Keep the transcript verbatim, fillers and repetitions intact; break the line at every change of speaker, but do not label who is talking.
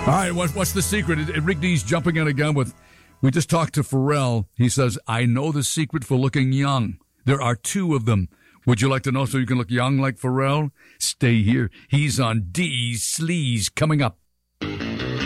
All right, what, what's the secret? Enrique's jumping in again with, we just talked to Pharrell. He says, I know the secret for looking young. There are two of them. Would you like to know so you can look young like Pharrell? Stay here. He's on D's Sleaze coming up.